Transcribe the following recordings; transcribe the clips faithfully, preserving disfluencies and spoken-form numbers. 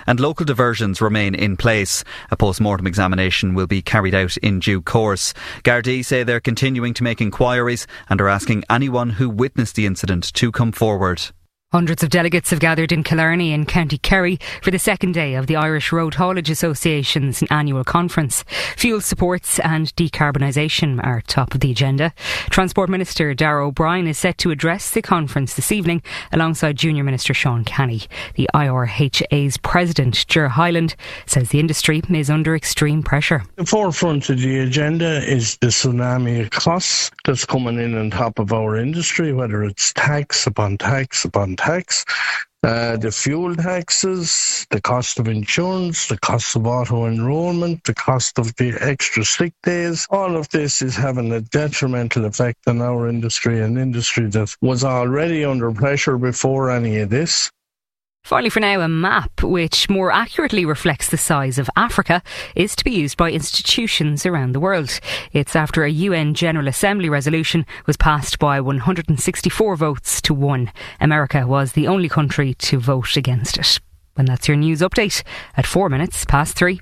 and local diversions remain in place. A post-mortem examination will be carried out in due course. Gardaí say they're continuing to make inquiries and are asking anyone who witnessed the incident to come forward. Hundreds of delegates have gathered in Killarney in County Kerry for the second day of the Irish Road Haulage Association's annual conference. Fuel supports and decarbonisation are top of the agenda. Transport Minister Darragh O'Brien is set to address the conference this evening alongside Junior Minister Sean Canny. The I R H A's President, Ger Hyland, says the industry is under extreme pressure. The forefront of the agenda is the tsunami of costs that's coming in on top of our industry, whether it's tax upon tax upon tax, uh, the fuel taxes, the cost of insurance, the cost of auto enrolment, the cost of the extra sick days. All of this is having a detrimental effect on our industry, an industry that was already under pressure before any of this. Finally for now, a map which more accurately reflects the size of Africa is to be used by institutions around the world. It's after a U N General Assembly resolution was passed by one hundred sixty-four votes to one. America was the only country to vote against it. And that's your news update at four minutes past three.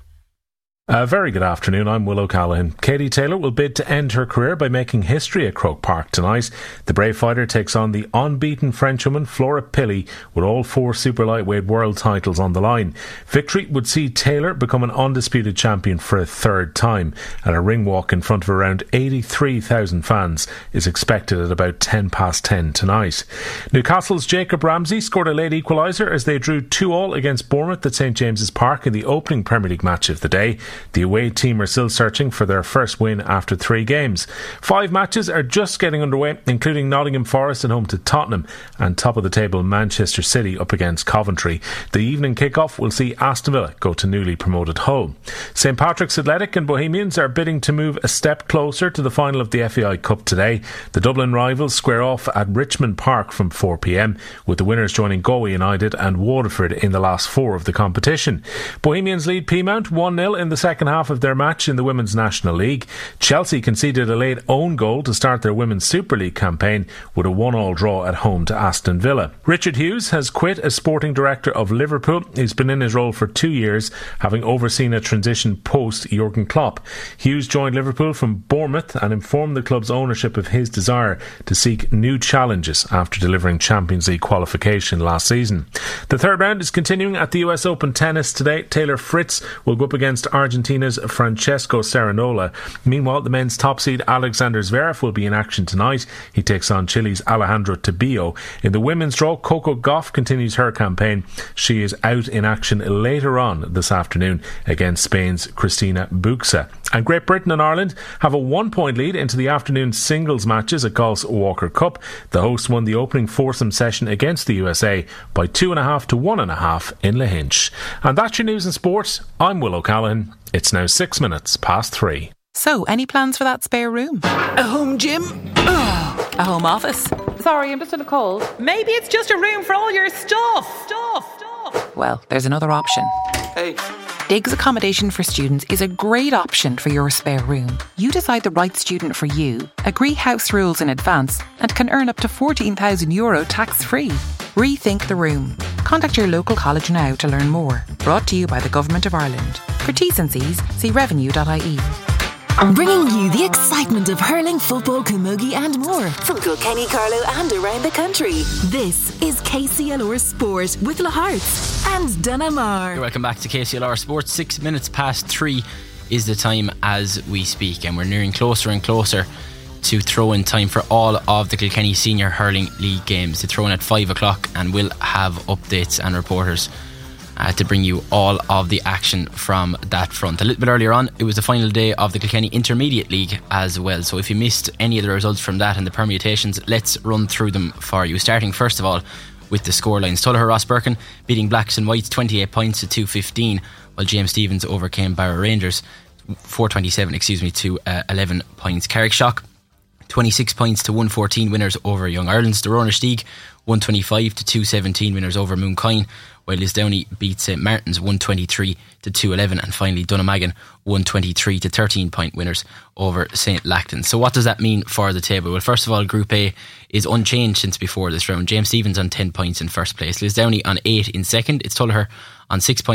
A uh, very good afternoon, I'm Will O'Callaghan. Katie Taylor will bid to end her career by making history at Croke Park tonight. The brave fighter takes on the unbeaten Frenchwoman Flora Pilley with all four super lightweight world titles on the line. Victory would see Taylor become an undisputed champion for a third time, and a ring walk in front of around eighty-three thousand fans is expected at about ten past ten tonight. Newcastle's Jacob Ramsey scored a late equaliser as they drew two all against Bournemouth at St James's Park in the opening Premier League match of the day. The away team are still searching for their first win after three games. Five matches are just getting underway, including Nottingham Forest at home to Tottenham and top of the table Manchester City up against Coventry. The evening kick-off will see Aston Villa go to newly promoted Hull. St Patrick's Athletic and Bohemians are bidding to move a step closer to the final of the F A I Cup today. The Dublin rivals square off at Richmond Park from four p m, with the winners joining Galway United and Waterford in the last four of the competition. Bohemians lead Peamount one nil in the second half of their match in the Women's National League. Chelsea conceded a late own goal to start their Women's Super League campaign with a one all draw at home to Aston Villa. Richard Hughes has quit as sporting director of Liverpool. He's been in his role for two years, having overseen a transition post Jurgen Klopp. Hughes joined Liverpool from Bournemouth and informed the club's ownership of his desire to seek new challenges after delivering Champions League qualification last season. The third round is continuing at the U S Open tennis today. Taylor Fritz will go up against Argentina Argentina's Francesco Cernola. Meanwhile, the men's top seed Alexander Zverev will be in action tonight. He takes on Chile's Alejandro Tibio. In the women's draw, Coco Gauff continues her campaign. She is out in action later on this afternoon against Spain's Cristina Buxa. And Great Britain and Ireland have a one-point lead into the afternoon singles matches at golf's Walker Cup. The hosts won the opening foursome session against the U S A by two and a half to one and a half in Lahinch. And that's your news and sport. I'm Will O'Callaghan. It's now six minutes past three. So, any plans for that spare room? A home gym? A home office? Sorry, I'm just in a cold. Maybe it's just a room for all your stuff. Stuff, stuff. Well, there's another option. Hey. Diggs Accommodation for Students is a great option for your spare room. You decide the right student for you, agree house rules in advance, and can earn up to fourteen thousand euro tax-free. Rethink the room. Contact your local college now to learn more. Brought to you by the Government of Ireland. For T's and C's, see revenue dot I E. Bringing you the excitement of hurling, football, camogie and more from Kilkenny, Carlow and around the country. This is K C L R Sport with Le Hearts and Dunamar. Welcome back to K C L R Sport. Six minutes past three is the time as we speak, and we're nearing closer and closer to throw-in time for all of the Kilkenny Senior Hurling League games. They throw in at five o'clock, and we'll have updates and reporters Uh, to bring you all of the action from that front. A little bit earlier on, it was the final day of the Kilkenny Intermediate League as well, so if you missed any of the results from that and the permutations, let's run through them for you. Starting first of all with the scorelines. Tullogher Rossberkin beating Blacks and Whites twenty-eight points to two fifteen, while James Stephens overcame Barrow Rangers four twenty-seven excuse me to uh, eleven points. Carrickshock twenty-six points to one fourteen, winners over Young Ireland's. The Roner Steag one twenty-five to two seventeen, winners over Mooncoin, while Lisdowney beat St Martin's one twenty-three to two eleven, and finally Dunnamaggin one twenty-three to thirteen point winners over St Lachlan. So what does that mean for the table? Well, first of all, Group A is unchanged since before this round. James Stephens on ten points in first place, Lisdowney on eight in second, it's Tullogher on six points